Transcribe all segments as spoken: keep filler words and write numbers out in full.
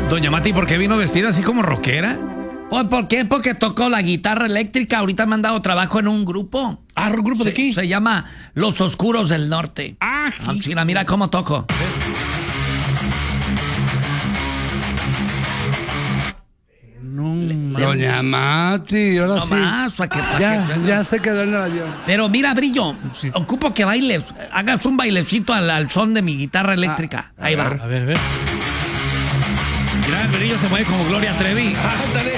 Doña Mati, ¿por qué vino vestida así como rockera? Pues, ¿por qué? Porque toco la guitarra eléctrica. Ahorita me han dado trabajo en un grupo. Ah, ¿un grupo de qué? Se llama Los Oscuros del Norte. Ah, ah China, mira cómo toco. No, Doña Mati, ahora no sí. Más, pa que, pa ya, que, ya se quedó en el avión. Pero mira, Brillo, sí. Ocupo que bailes, hagas un bailecito al, al son de mi guitarra eléctrica. Ah, Ahí a va. Ver, a ver, a ver. Mira, el Brillo se mueve como Gloria Trevi. Ándale.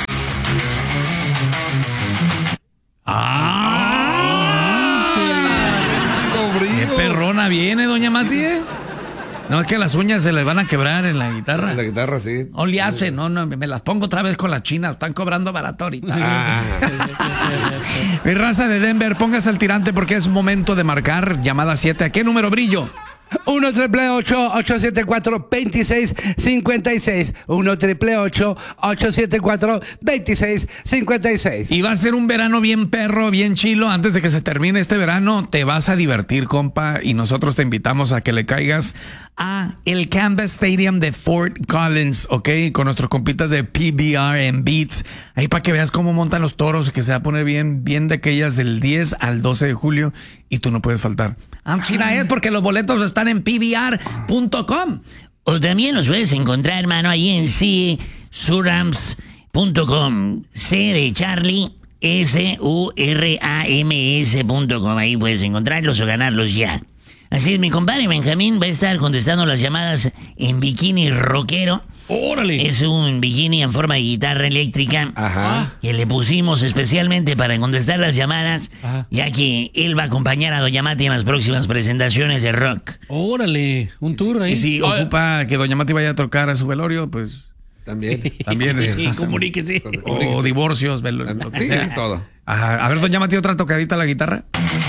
¡Ah! ¡Ah! ¡Qué perrona viene, Doña Mati! ¿eh? No, es que las uñas se le van a quebrar en la guitarra. En la guitarra, sí. O le hace, no, no, me las pongo otra vez con la China. Están cobrando barato ahorita. Ah. Mi raza de Denver, póngase al tirante porque es momento de marcar llamada siete. ¿A qué número, Brillo? uno triple ocho, ocho siete cuatro, dos seis cinco seis. uno triple ocho, ocho siete cuatro, dos seis cinco seis. Y va a ser un verano bien perro, bien chilo. Antes de que se termine este verano, te vas a divertir, compa. Y nosotros te invitamos a que le caigas a el Canvas Stadium de Fort Collins, ¿ok? Con nuestros compitas de P B R and Beats. Ahí para que veas cómo montan los toros, que se va a poner bien, bien de aquellas del diez al doce de julio. Y tú no puedes faltar. Ah, China, es porque los boletos están en P B R punto com. O también los puedes encontrar, hermano, ahí en c surams punto com. C de Charlie, S U R A M S punto com. Ahí puedes encontrarlos o ganarlos ya. Así es, mi compadre Benjamín va a estar contestando las llamadas en bikini rockero. ¡Órale! Es un bikini en forma de guitarra eléctrica. Ajá. Que le pusimos especialmente para contestar las llamadas, Ajá. ya que él va a acompañar a Doña Mati en las próximas presentaciones de rock. ¡Órale! Un tour ahí. Y si oh, ocupa que Doña Mati vaya a tocar a su velorio, pues... También. También. Sí, comuníquese. O divorcios, velo, lo que sí, sea. todo. Ajá. A ver, Doña Mati, otra tocadita a la guitarra.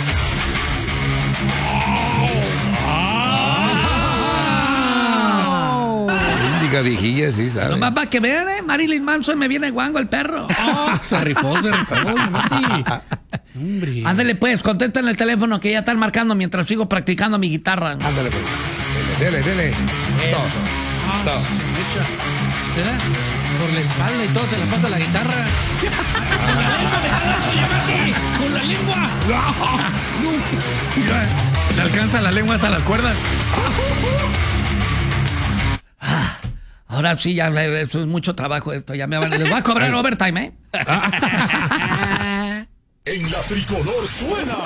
Vigilla, sí, ¿sabes? Nomás para que vean, ¿eh? Marilyn Manson me viene guango el perro. Oh, se rifó, se rifó. Hombre. Ándale, pues, contesta en el teléfono que ya están marcando mientras sigo practicando mi guitarra. Ándale, pues. Dele, dele, dele. Eso. Ah, ¿verdad? Por la espalda y todo se le pasa la guitarra. ¡Con la lengua! Mira, le alcanza la lengua hasta las cuerdas. Ah, ahora sí, ya eso es mucho trabajo esto. Ya me van, les voy a cobrar overtime, ¿eh? En la tricolor suena